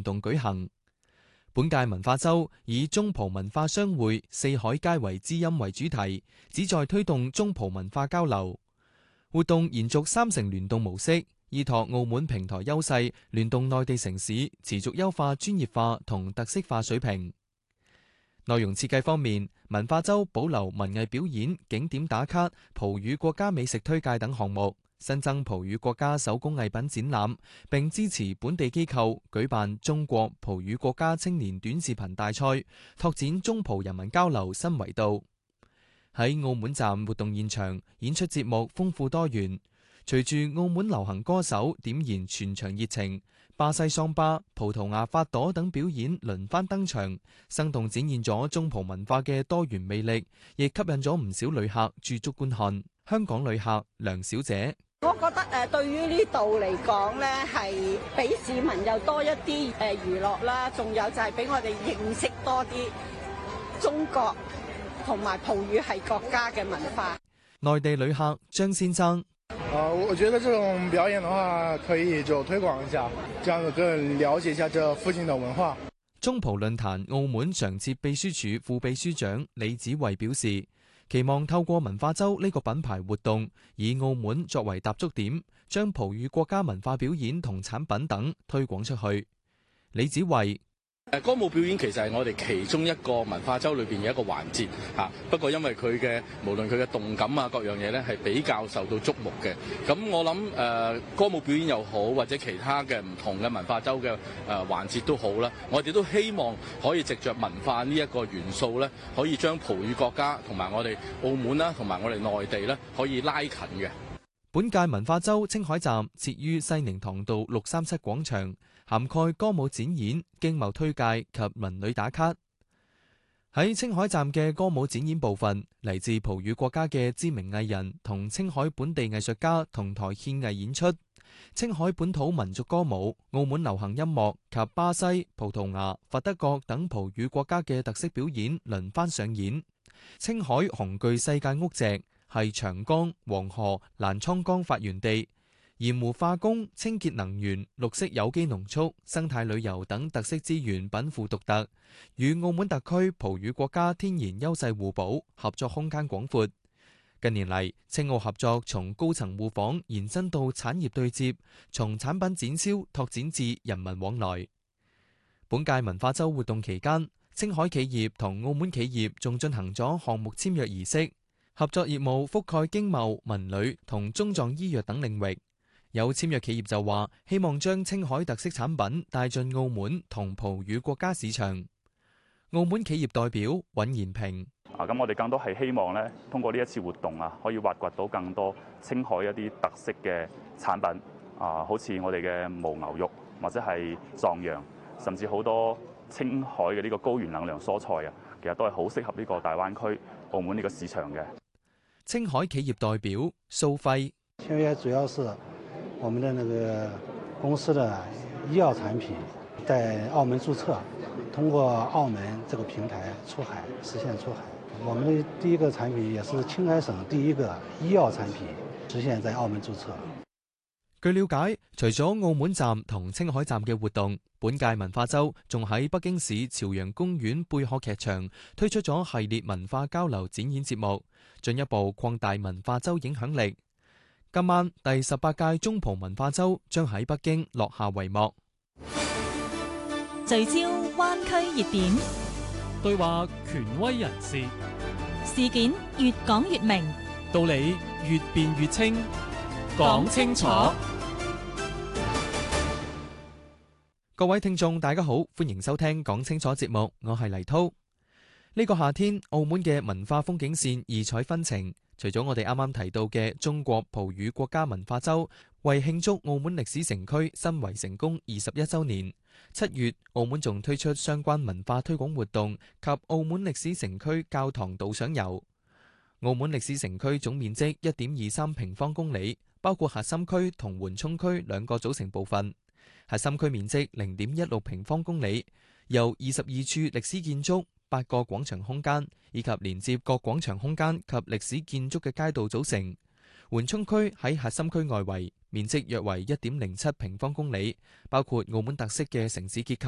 動舉行。本屆文化週以中葡文化相會，四海皆為知音為主題，旨在推動中葡文化交流。活動延續3城聯動模式，依託澳門平台優勢，聯動內地城市，持續優化專業化同特色化水平。內容設計方面，文化週保留文藝表演、景點打卡、葡語國家美食推介等項目，新增葡語國家手工藝品展覽，並支持本地機構舉辦中國葡語國家青年短視頻大賽，拓展中葡人民交流新維度。喺澳門站活動現場，演出節目豐富多元，隨住澳門流行歌手點燃全場熱情，巴西桑巴、葡萄牙法朵等表演輪番登場，生動展現咗中葡文化嘅多元魅力，亦吸引咗唔少旅客駐足觀看。香港旅客梁小姐， 我覺得對於呢度嚟講咧，係俾市民又多一啲娛樂啦，仲有就係俾我哋認識多啲中國同埋葡語系國家嘅文化。 內地旅客張先生， 我覺得這種表演的話，可以就推廣一下，這樣子更了解一下這附近的文化。 中葡論壇澳門常設秘書處副秘書長李子維表示，期望透過文化週呢個品牌活動，以澳門作為踏足點，將葡語國家文化表演同產品等推廣出去。李子維， 歌舞表演其實係我哋其中一個文化週裏邊嘅一個環節嚇，不過因為佢嘅無論佢嘅動感啊各樣嘢咧係比較受到矚目嘅，咁我諗歌舞表演又好或者其他嘅唔同嘅文化週嘅環節都好啦，我哋都希望可以藉着文化呢一個元素咧，可以將葡語國家同埋我哋澳門啦同埋我哋內地咧可以拉近嘅。 本屆文化週青海站設於西寧塘道637廣場，涵蓋歌舞展演、經貿推介及文旅打卡。喺青海站嘅歌舞展演部分，嚟自葡語國家嘅知名藝人同青海本地藝術家同台獻藝演出，青海本土民族歌舞、澳門流行音樂及巴西、葡萄牙、佛得角等葡語國家嘅特色表演輪番上演。青海紅巨世界屋脊係長江、黃河、瀾滄江發源地，鹽湖化工、清潔能源、綠色有機農畜、生態旅遊等特色資源稟賦獨特，與澳門特區葡語國家天然優勢互補，合作空間廣闊。近年嚟，青澳合作從高層互訪延伸到產業對接，從產品展銷拓展至人民往來。本屆文化週活動期間，青海企業同澳門企業仲進行咗項目簽約儀式，合作業務覆蓋經貿、文旅同中狀醫藥等領域。有簽約企業就話，希望將青海特色產品帶進澳門同葡語國家市場。澳門企業代表尹延平， 咁我哋更多係希望咧，通過呢一次活動可以挖掘到更多青海一啲特色嘅產品，好似我哋嘅牦牛肉或者係壯陽，甚至好多青海嘅呢個高原能量蔬菜其實都係好適合呢個大灣區澳門呢個市場嘅。 青海企業代表蘇輝， 簽約主要是我們的那個公司的醫藥產品在澳門註冊，通過澳門這個平台出海，實現出海。我們的第一個產品也是青海省第一個醫藥產品實現在澳門註冊。 據了解，除咗澳門站同青海站嘅活動，本屆文化週仲喺北京市朝陽公園貝殼劇場推出咗系列文化交流展演節目，進一步擴大文化週影響力。今晚第18屆中葡文化週將喺北京落下帷幕。 聚焦灣區熱點， 對話權威人士， 事件越講越明， 道理越辯越清，講清楚。 各位聽眾大家好，歡迎收聽講清楚節目，我係黎濤。呢個夏天，澳門嘅文化風景線異彩紛呈。除咗我哋啱啱提到嘅中國葡語國家文化週，為慶祝澳門歷史城區申遺成功21週年，7月澳門仲推出相關文化推廣活動及澳門歷史城區教堂導賞遊。澳門歷史城區總面積1.23平方公里，包括核心區同緩衝區兩個組成部分。核心區面積0.16平方公里，由22處歷史建築、8個廣場空間以及連接各廣場空間及歷史建築嘅街道組成。緩衝區喺核心區外圍，面積約為1.07平方公里，包括澳門特色嘅城市結構。